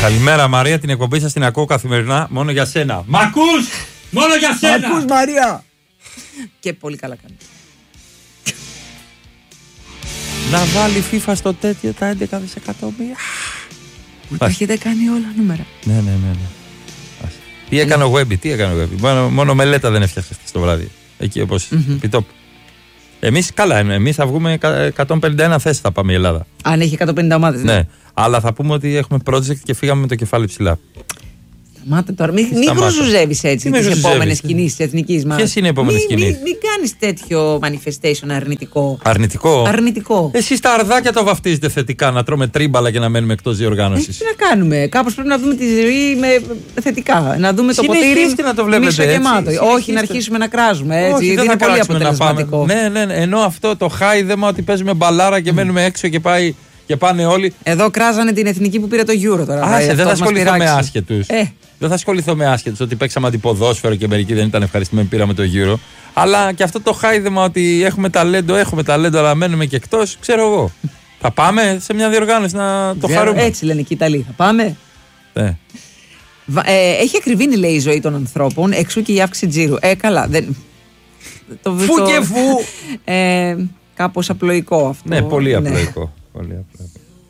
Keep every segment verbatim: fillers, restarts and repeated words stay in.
Καλημέρα Μαρία, την εκπομπή σας την ακούω καθημερινά μόνο για σένα. Μ' ακούς! Μόνο για σένα! Μ' ακούς Μαρία! Και πολύ καλά κάνει. Να βάλει FIFA στο τέτοιο τα έντεκα δισεκατομμύρια. Που τα έχετε κάνει όλα νούμερα. Ναι, ναι, ναι, ναι. Τι έκανε ο Webby, τι έκανε ο Webby. Μόνο, μόνο μελέτα δεν έφτιαξε το βράδυ. Εκεί όπως mm-hmm. επιτόπου. Εμείς καλά, εμείς θα βγούμε εκατόν πενήντα ένα θέσεις θα πάμε η Ελλάδα. Αν έχει εκατόν πενήντα ομάδες. Ναι. ναι. Αλλά θα πούμε ότι έχουμε project και φύγαμε με το κεφάλι ψηλά. Σταμάτα τώρα, μην μη χρουζουζεύεις έτσι τις επόμενες κινήσεις της εθνικής μας. Ποιες είναι οι επόμενες κινήσεις? Μην μη, μη κάνεις τέτοιο manifestation αρνητικό. Αρνητικό. Αρνητικό. Εσείς τα αρδάκια το βαφτίζετε θετικά, να τρώμε τρίμπαλα και να μένουμε εκτός διοργάνωσης. Τι να κάνουμε, κάπως πρέπει να δούμε τη ζωή με θετικά. Να δούμε το ποτήρι να το μισογεμάτο. Όχι, να αρχίσουμε να κράζουμε έτσι. Όχι, δεν είναι θα πολύ αποτελεσματικό. Ναι, ναι, ναι, ενώ αυτό το χάιδεμα ότι παίζουμε μπαλάρα και mm. μένουμε έξω και πάει. Και πάνε όλοι. Εδώ κράζανε την εθνική που πήρε το Euro τώρα. Άσε, δεν θα ασχοληθώ με άσχετους. Ε. Δεν θα ασχοληθώ με άσχετους ότι παίξαμε αντιποδόσφαιρο και μερικοί δεν ήταν ευχαριστημένοι πήραμε το Euro. Αλλά και αυτό το χάιδεμα ότι έχουμε ταλέντο, έχουμε ταλέντο, αλλά μένουμε και εκτός, ξέρω εγώ. Θα πάμε σε μια διοργάνωση να το χαρούμε. Έτσι λένε και οι Ιταλοί. Θα πάμε. Ναι. Ε, έχει ακριβήνει, λέει, η ζωή των ανθρώπων, εξού και η αύξηση τζίρου. Ε, καλά. Δεν... το, φου το... και φου. Ε, κάπως απλοϊκό αυτό. Ναι, πολύ απλοϊκό. Ναι. Πολύ απλό.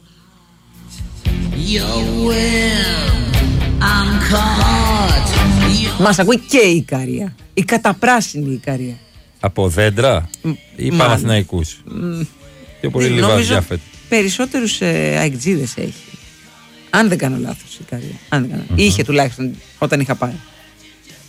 Μας ακούει και η Ικαρία. Η καταπράσινη Ικαρία. Από δέντρα ή mm. Παναθηναϊκούς? Mm. Πιο πολύ Λιβαδιά φέτος. Περισσότερους ε, αεκτζίδες έχει. Αν δεν κάνω λάθος η Ικαρία. Αν δεν κάνω. Mm-hmm. Είχε τουλάχιστον όταν είχα πάει.